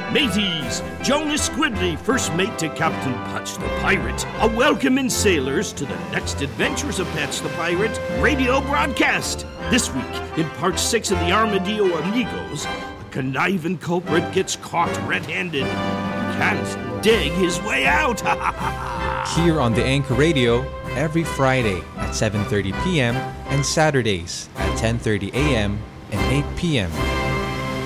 Mateys, Jonas Squidley, first mate to Captain Patch the Pirate, a welcoming sailors to the next adventures of Patch the Pirate radio broadcast. This week, in part 6 of the Armadillo Amigos, a conniving culprit gets caught red-handed and can't dig his way out. Here on the Anchor Radio, every Friday at 7:30 p.m. and Saturdays at 10:30 a.m. and 8 p.m.